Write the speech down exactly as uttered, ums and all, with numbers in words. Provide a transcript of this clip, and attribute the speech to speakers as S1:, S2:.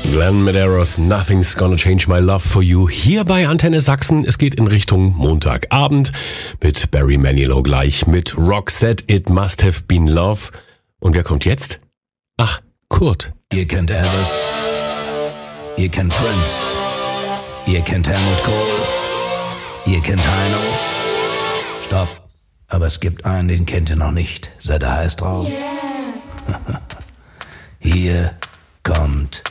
S1: Glenn Medeiros, Nothing's Gonna Change My Love for You, hier bei Antenne Sachsen. Es geht in Richtung Montagabend mit Barry Manilow gleich, mit Roxette, It Must Have Been Love. Und wer kommt jetzt? Ach, Kurt.
S2: Ihr kennt Elvis, ihr kennt Prince, ihr kennt Helmut Kohl, ihr kennt Heino. Stopp, aber es gibt einen, den kennt ihr noch nicht. Seid ihr heiß drauf? Yeah. Hier kommt